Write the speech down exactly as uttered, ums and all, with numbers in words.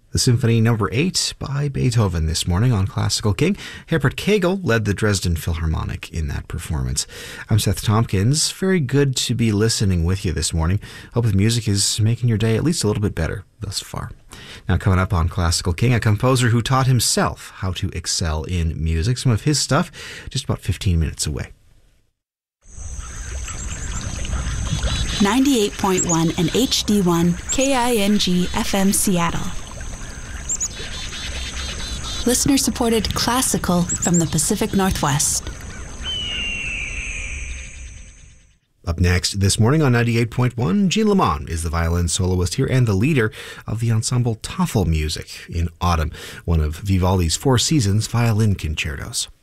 The Symphony Number eight by Beethoven this morning on Classical King. Herbert Kegel led the Dresden Philharmonic in that performance. I'm Seth Tompkins. Very good to be listening with you this morning. Hope the music is making your day at least a little bit better thus far. Now coming up on Classical King, a composer who taught himself how to excel in music. Some of his stuff just about fifteen minutes away. ninety-eight point one and H D one K I N G F M Seattle. Listener-supported classical from the Pacific Northwest. Up next this morning on ninety-eight point one, Jean Lamont is the violin soloist here and the leader of the ensemble Tafelmusik in Autumn, one of Vivaldi's Four Seasons violin concertos.